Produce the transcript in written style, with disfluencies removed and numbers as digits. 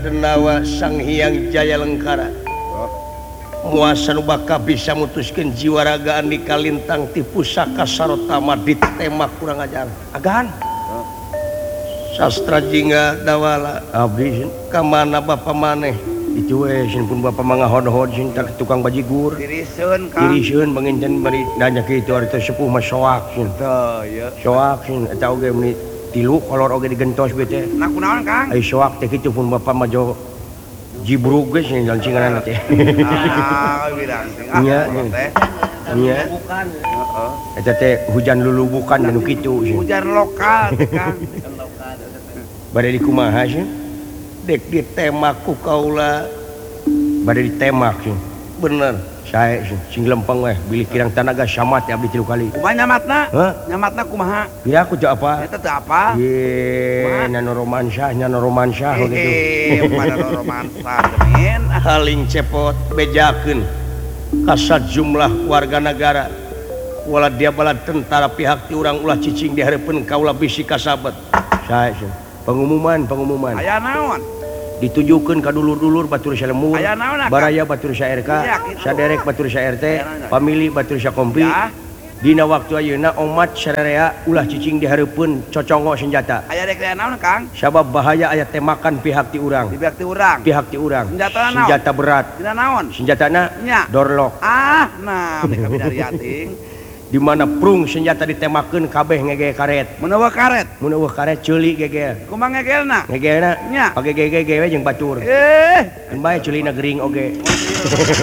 Denawa Sang Hyang Jaya Lengkara muasa nu bakal bisa mutuskeun jiwa ragaan di kalintang ti pusaka sarota madit tema kurang ajar agan sastra jingga dawala abdi ka mana bapa maneh itu we sin pun bapa mangahod-hod sin tak tukang bajigur iriseun banginten bari nanya kitu ari teh sepuh mah soak sin tah ya soak sin eta oge meni tilu kolor oge digentos bete nah kunaon Kang ai soak teh kitu pun bapa mah jo jibruk geus nya lancingan teh wirang nya nya eta teh hujan lulubukan anu kitu hujan lokal Kang bade di kumaha sih dek ditemaku kaula bade ditemak sih bener sae sing lempeng weh bilih kirang tanaga samat abdi 3 kali kumaha nyamatna kumaha ya aku teu apa eta teh apa ye nano romansah gitu pada romansah demin haling cepot bejakeun ka sajumlah warga negara wala dia bala tentara pihak ti urang ulah cicing di hareupeun kaula bisi kasabet sae pengumuman aya naon ditujukeun ka dulur-dulur batur salemur aya naon baraya batur sa RK saderek batur sa RT famili batur sa kompi dina waktu ayeuna umat sararea ulah cicing di hareupeun cocongo senjata aya dek naon Kang sabab bahaya aya temakan pihak ti urang pihak ti urang senjata berat dina naon senjatana dorlok nah mereka bidari ating di mana prung senjata ditemakeun kabeh ngege karet mun eueuh karet ceuli gege kumaha ngegelna ngegelna pake gege we jeung batur bae ceulina gering oge